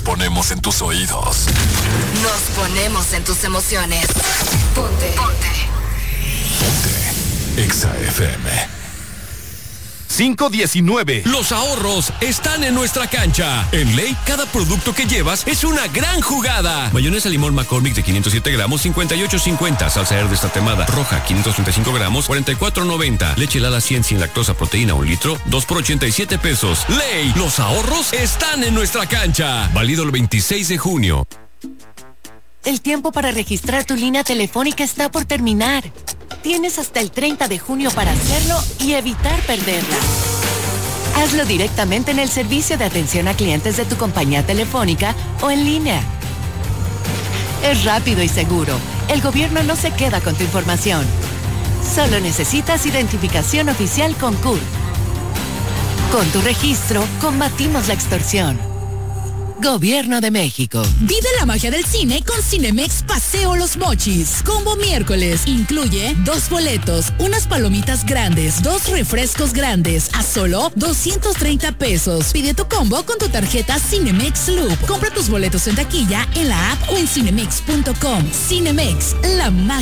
ponemos en tus oídos. Nos ponemos en tus emociones. Ponte. Exa FM. 519. Los ahorros están en nuestra cancha. En Ley, cada producto que llevas es una gran jugada. Mayonesa limón McCormick de 507 gramos, 58.50. Salsa Herdes tatemada roja, 535 gramos, 44.90. Leche helada 100 sin lactosa, proteína 1 litro, 2 por 87 pesos. Ley, los ahorros están en nuestra cancha. Válido el 26 de junio. El tiempo para registrar tu línea telefónica está por terminar. Tienes hasta el 30 de junio para hacerlo y evitar perderla. Hazlo directamente en el servicio de atención a clientes de tu compañía telefónica o en línea. Es rápido y seguro. El gobierno no se queda con tu información. Solo necesitas identificación oficial con CURP. Con tu registro, combatimos la extorsión. Gobierno de México. Vive la magia del cine con Cinemex Paseo Los Mochis. Combo miércoles. Incluye 2 boletos, unas palomitas grandes, 2 refrescos grandes a solo 230 pesos. Pide tu combo con tu tarjeta Cinemex Loop. Compra tus boletos en taquilla, en la app o en cinemex.com. Cinemex, la magia